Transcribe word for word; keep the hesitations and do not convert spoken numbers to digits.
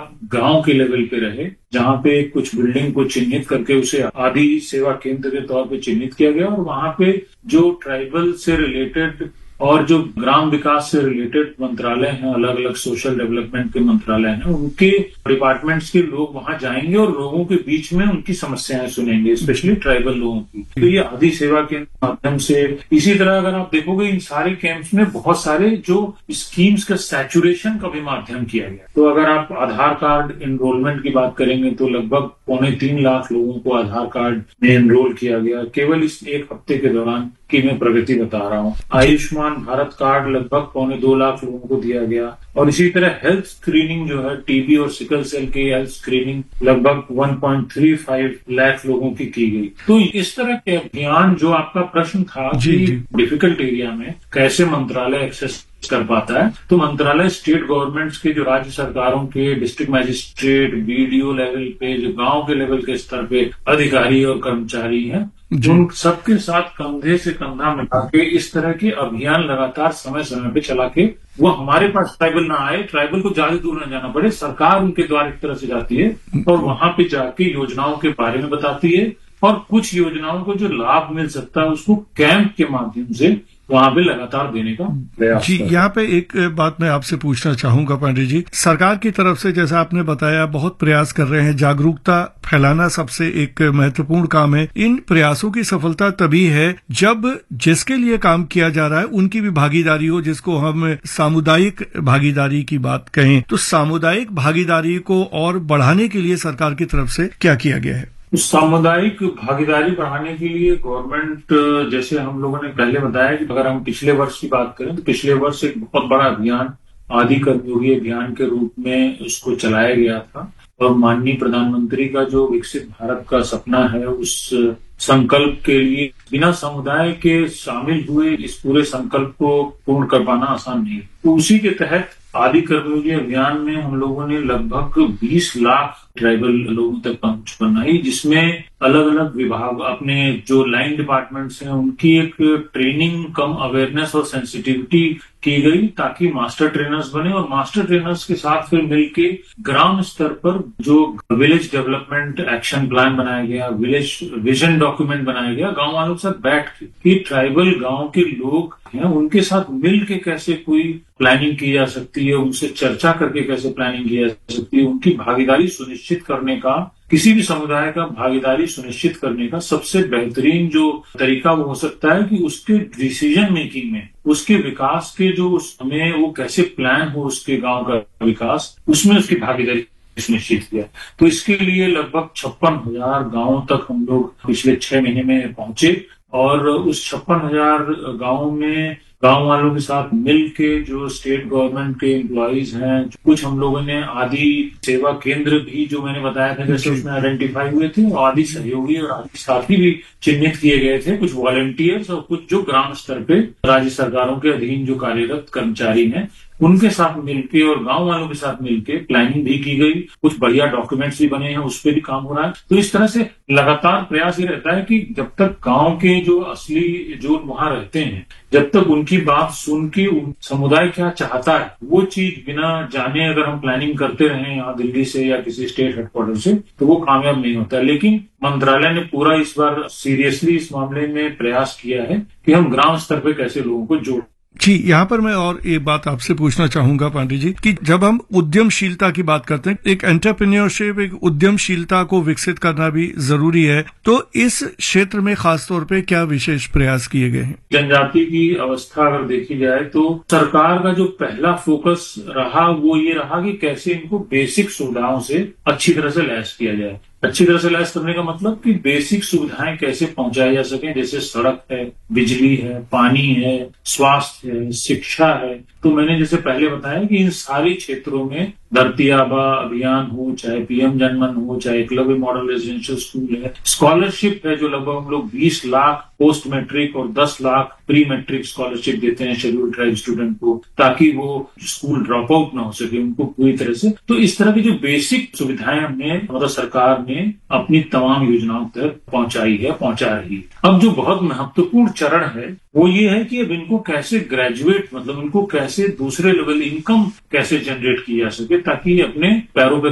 गांव के लेवल पे रहे, जहां पे कुछ बिल्डिंग को चिन्हित करके उसे आदि सेवा केंद्र के तौर पे चिन्हित किया गया और वहां पे जो ट्राइबल से रिलेटेड और जो ग्राम विकास से रिलेटेड मंत्रालय हैं, अलग अलग सोशल डेवलपमेंट के मंत्रालय हैं, उनके डिपार्टमेंट्स के लोग वहां जाएंगे और लोगों के बीच में उनकी समस्याएं सुनेंगे, स्पेशली ट्राइबल लोगों की। तो ये आदि सेवा के माध्यम से, इसी तरह अगर आप देखोगे इन सारे कैंप्स में बहुत सारे जो स्कीम्स का सैचुरेशन का भी माध्यम किया गया। तो अगर आप आधार कार्ड एनरोलमेंट की बात करेंगे तो लगभग पौने तीन लाख लोगों को आधार कार्ड में एनरोल किया गया केवल इस एक हफ्ते के दौरान की मैं प्रगति बता रहा हूँ। आयुष्मान भारत कार्ड लगभग पौने दो लाख लोगों को दिया गया और इसी तरह हेल्थ स्क्रीनिंग जो है टीबी और सिकल सेल की हेल्थ स्क्रीनिंग लगभग एक पॉइंट तीन पाँच लाख लोगों की की गई। तो इस तरह के अभियान, जो आपका प्रश्न था कि डिफिकल्ट एरिया में कैसे मंत्रालय एक्सेस कर पाता है, तो मंत्रालय स्टेट गवर्नमेंट्स के, जो राज्य सरकारों के डिस्ट्रिक्ट मजिस्ट्रेट, बीडीओ लेवल पे, जो गांव के लेवल के स्तर पे अधिकारी और कर्मचारी हैं, उन सबके साथ कंधे से कंधा मिला के इस तरह के अभियान लगातार समय समय पे चला के वो हमारे पास ट्राइबल ना आए, ट्राइबल को ज्यादा दूर न जाना पड़े, सरकार उनके द्वार एक तरह से जाती है और वहां पे जाके योजनाओं के बारे में बताती है और कुछ योजनाओं को जो लाभ मिल सकता है उसको कैंप के माध्यम से वहां पे लगातार देने का प्रयास। जी, यहाँ पे एक बात मैं आपसे पूछना चाहूंगा पांडे जी, सरकार की तरफ से जैसा आपने बताया बहुत प्रयास कर रहे हैं, जागरूकता फैलाना सबसे एक महत्वपूर्ण काम है। इन प्रयासों की सफलता तभी है जब जिसके लिए काम किया जा रहा है उनकी भी भागीदारी हो, जिसको हम सामुदायिक भागीदारी की बात कहें। तो सामुदायिक भागीदारी को और बढ़ाने के लिए सरकार की तरफ से क्या किया गया है? सामुदायिक भागीदारी बढ़ाने के लिए गवर्नमेंट, जैसे हम लोगों ने पहले बताया कि अगर हम पिछले वर्ष की बात करें तो पिछले वर्ष एक बहुत बड़ा अभियान आदि कर्मयोगी अभियान के रूप में उसको चलाया गया था और माननीय प्रधानमंत्री का जो विकसित भारत का सपना है, उस संकल्प के लिए बिना समुदाय के शामिल हुए इस पूरे संकल्प को पूर्ण कर पाना आसान नहीं। तो उसी के तहत आदि कर्मयोगी अभियान में हम लोगों ने लगभग बीस लाख ट्राइबल लोगों तक पहुंच बनाई, जिसमें अलग अलग विभाग, अपने जो लाइन डिपार्टमेंट्स हैं उनकी एक ट्रेनिंग कम अवेयरनेस और सेंसिटिविटी की गई ताकि मास्टर ट्रेनर्स बने और मास्टर ट्रेनर्स के साथ फिर मिलके ग्राम स्तर पर जो विलेज डेवलपमेंट एक्शन प्लान बनाया गया, विलेज विजन डॉक्यूमेंट बनाया गया, गांव वालों के साथ बैठ के कि ट्राइबल गांव के लोग हैं उनके साथ मिल के कैसे कोई प्लानिंग की जा सकती है, उनसे चर्चा करके कैसे प्लानिंग की जा सकती है, उनकी भागीदारी सुनिश्चित करने का, किसी भी समुदाय का भागीदारी सुनिश्चित करने का सबसे बेहतरीन जो तरीका वो हो सकता है कि उसके डिसीजन मेकिंग में, उसके विकास के जो हमें वो कैसे प्लान हो उसके गांव का विकास, उसमें उसकी भागीदारी सुनिश्चित किया। तो इसके लिए लगभग छप्पन हजार गाँवों तक हम लोग पिछले छह महीने में पहुंचे और उस छप्पन हजार गाँवों में गांव वालों के साथ मिल के जो स्टेट गवर्नमेंट के एम्प्लॉइज हैं, कुछ हम लोगों ने आदि सेवा केंद्र भी जो मैंने बताया था जैसे उसमें आइडेंटिफाई हुए थे, आदि सहयोगी और आदि साथी भी चिन्हित किए गए थे, कुछ वॉलंटियर्स और कुछ जो ग्राम स्तर पे राज्य सरकारों के अधीन जो कार्यरत कर्मचारी हैं उनके साथ मिलके और गांव वालों के साथ मिलके प्लानिंग भी की गई, कुछ बढ़िया डॉक्यूमेंट्स भी बने हैं, उस पर भी काम हो रहा है। तो इस तरह से लगातार प्रयास ये रहता है कि जब तक गांव के जो असली जो वहां रहते हैं, जब तक उनकी बात सुन के समुदाय क्या चाहता है वो चीज बिना जाने अगर हम प्लानिंग करते रहे यहाँ दिल्ली से या किसी स्टेट हेडक्वार्टर से, तो वो कामयाब नहीं होता। लेकिन मंत्रालय ने पूरा इस बार सीरियसली इस मामले में प्रयास किया है कि हम ग्राम स्तर पे कैसे लोगों को जोड़। जी, यहाँ पर मैं और एक बात आपसे पूछना चाहूंगा पांडे जी कि जब हम उद्यमशीलता की बात करते हैं, एक एंटरप्रेन्योरशिप, एक उद्यमशीलता को विकसित करना भी जरूरी है, तो इस क्षेत्र में खासतौर पे क्या विशेष प्रयास किए गए हैं? जनजाति की अवस्था अगर देखी जाए तो सरकार का जो पहला फोकस रहा वो ये रहा कि कैसे इनको बेसिक सुविधाओं से अच्छी तरह से लैस किया जाए। अच्छी तरह से लैस करने का मतलब कि बेसिक सुविधाएं कैसे पहुंचाई जा सके, जैसे सड़क है, बिजली है, पानी है, स्वास्थ्य है, शिक्षा है। तो मैंने जैसे पहले बताया कि इन सारे क्षेत्रों में धरती आबा अभियान हो, चाहे पीएम जनमन हो, चाहे एकलव्य मॉडल रेजिडेंशियल स्कूल है, स्कॉलरशिप है जो लगभग हम लोग बीस लाख पोस्ट मैट्रिक और दस लाख प्री मैट्रिक स्कॉलरशिप देते हैं शेड्यूल्ड ट्राइब स्टूडेंट को, ताकि वो स्कूल ड्रॉप आउट ना हो सके उनको पूरी तरह से। तो इस तरह की जो बेसिक सुविधाएं हमने मतलब सरकार ने अपनी तमाम योजनाओं तक पहुंचाई है, पहुंचा रही है। अब जो बहुत महत्वपूर्ण चरण है वो ये है कि अब इनको कैसे ग्रेजुएट, मतलब इनको कैसे दूसरे लेवल इनकम कैसे जनरेट की जा सके ताकि अपने पैरों पर